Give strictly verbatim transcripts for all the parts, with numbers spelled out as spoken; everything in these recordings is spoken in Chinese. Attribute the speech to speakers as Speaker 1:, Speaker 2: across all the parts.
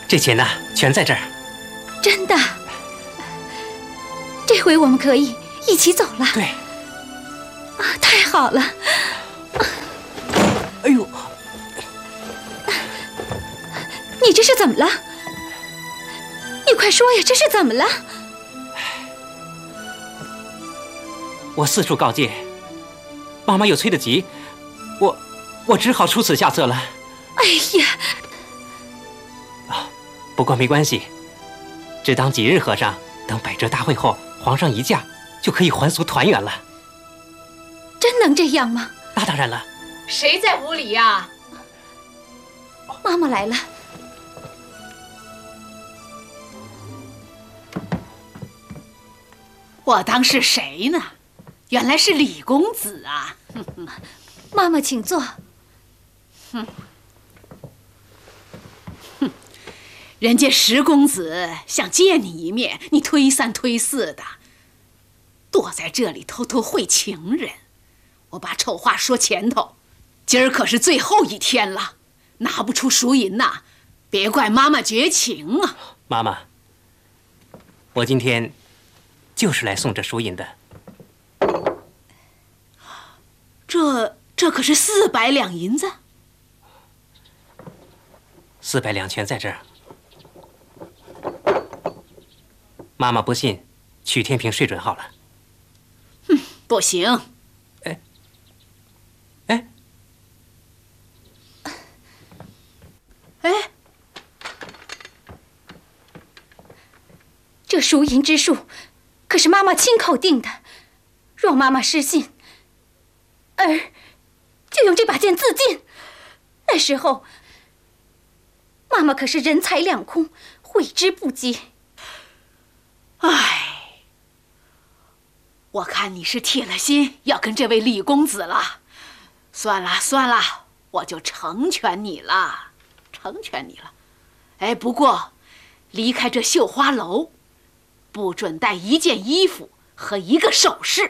Speaker 1: 这钱呢，全在这儿。
Speaker 2: 真的？这回我们可以一起走了。
Speaker 1: 对。
Speaker 2: 啊，太好了！
Speaker 1: 哎呦，
Speaker 2: 你这是怎么了？你快说呀，这是怎么了？
Speaker 1: 我四处告诫，妈妈又催得急，我我只好出此下策了。
Speaker 2: 哎呀！
Speaker 1: 啊，不过没关系，只当几日和尚，等百折大会后，皇上一驾，就可以还俗团圆了。
Speaker 2: 真能这样吗？
Speaker 1: 那当然了。
Speaker 3: 谁在屋里呀？
Speaker 2: 妈妈来了。
Speaker 3: 我当是谁呢？原来是李公子啊！
Speaker 2: 妈妈，请坐。
Speaker 3: 哼，哼，人家石公子想见你一面，你推三推四的，躲在这里偷偷会情人。我把丑话说前头，今儿可是最后一天了，拿不出赎银呐，别怪妈妈绝情啊！
Speaker 1: 妈妈，我今天就是来送这赎银的。
Speaker 3: 这这可是四百两银子，
Speaker 1: 四百两全在这儿。妈妈不信，曲天平睡准好了。
Speaker 3: 哼，不行。
Speaker 1: 哎，哎，
Speaker 3: 哎，
Speaker 2: 这赎银之数，可是妈妈亲口定的。若妈妈失信，儿就用这把剑自尽。那时候，妈妈可是人财两空，悔之不及。
Speaker 3: 唉，我看你是铁了心要跟这位李公子了。算了算了，我就成全你了，成全你了。哎，不过离开这绣花楼，不准带一件衣服和一个首饰。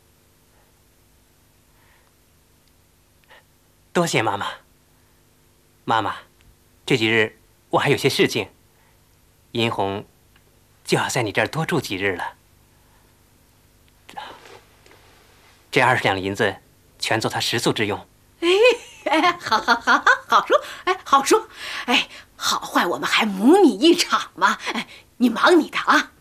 Speaker 1: 多谢妈妈。妈妈，这几日我还有些事情，殷红就要在你这儿多住几日了。这二十两银子全做他食宿之用。
Speaker 3: 哎哎，好好好好说，哎，好说，哎，好坏我们还母女一场嘛。哎，你忙你的啊。